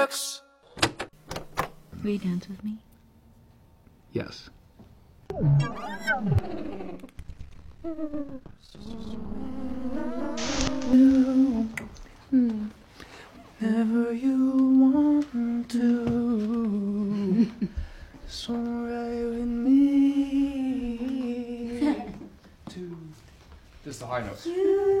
Will you dance with me? Yes. Whenever you want to, it's alright with me. Just the high notes.